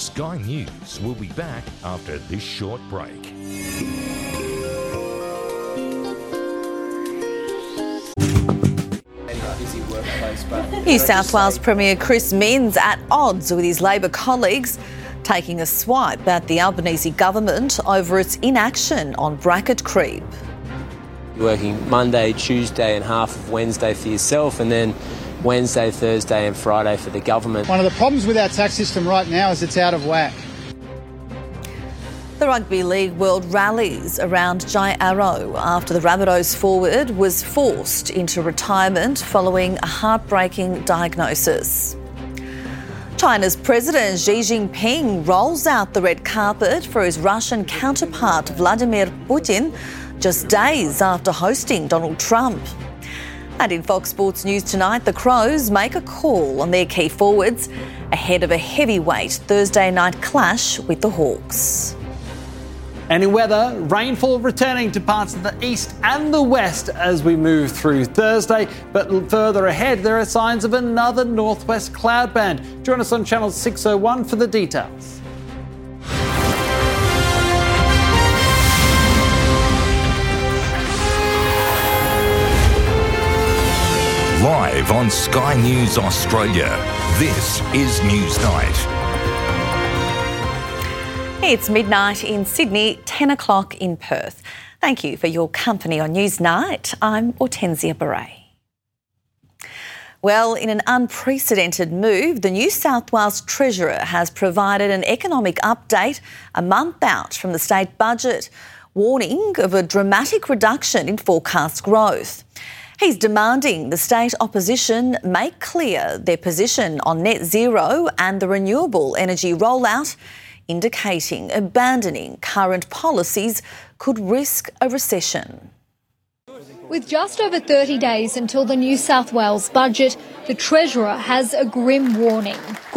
Sky News will be back after this short break. New South Wales Premier Chris Minns at odds with his Labor colleagues, taking a swipe at the Albanese government over its inaction on bracket creep. You're working Monday, Tuesday and half of Wednesday for yourself, and then Wednesday, Thursday and Friday for the government. One of the problems with our tax system right now is it's out of whack. The Rugby League World rallies around Jai Arrow after the Rabbitohs forward was forced into retirement following a heartbreaking diagnosis. China's President Xi Jinping rolls out the red carpet for his Russian counterpart Vladimir Putin just days after hosting Donald Trump. And in Fox Sports News tonight, the Crows make a call on their key forwards ahead of a heavyweight Thursday night clash with the Hawks. And in weather, rainfall returning to parts of the east and the west as we move through Thursday. But further ahead, there are signs of another northwest cloud band. Join us on channel 601 for the details. Live on Sky News Australia, this is Newsnight. It's midnight in Sydney, 10 o'clock in Perth. Thank you for your company on Newsnight. I'm Hortensia Beret. Well, in an unprecedented move, the New South Wales Treasurer has provided an economic update a month out from the state budget, warning of a dramatic reduction in forecast growth. He's demanding the state opposition make clear their position on net zero and the renewable energy rollout, indicating abandoning current policies could risk a recession. With just over 30 days until the New South Wales budget, the Treasurer has a grim warning.